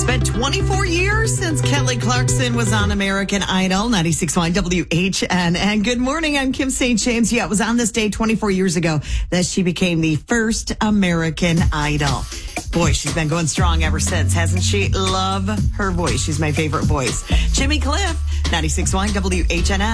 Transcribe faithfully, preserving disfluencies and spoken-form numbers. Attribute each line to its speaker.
Speaker 1: been twenty-four years since Kelly Clarkson was on American Idol, ninety-six point one W H N. And good morning, I'm Kim Saint James. Yeah, it was on this day twenty-four years ago that she became the first American Idol. Boy, she's been going strong ever since, hasn't she? Love her voice. She's my favorite voice. Jimmy Cliff, ninety-six point one W H N.